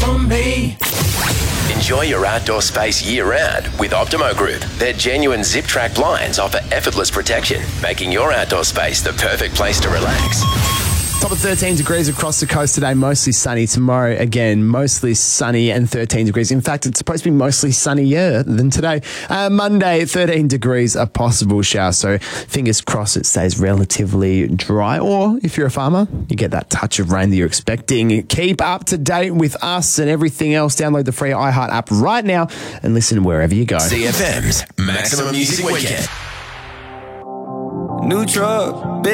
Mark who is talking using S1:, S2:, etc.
S1: from me.
S2: Enjoy your outdoor space year-round with Optimo Group. Their genuine zip-track blinds offer effortless protection, making your outdoor space the perfect place to relax.
S3: Top of 13 degrees across the coast today, mostly sunny. Tomorrow, again, mostly sunny and 13 degrees. In fact, it's supposed to be mostly sunnier than today. Monday, 13 degrees, a possible shower. So fingers crossed it stays relatively dry. Or if you're a farmer, you get that touch of rain that you're expecting. Keep up to date with us and everything else. Download the free iHeart app right now and listen wherever you go.
S2: CFM's Maximum Music Weekend.
S4: New truck, big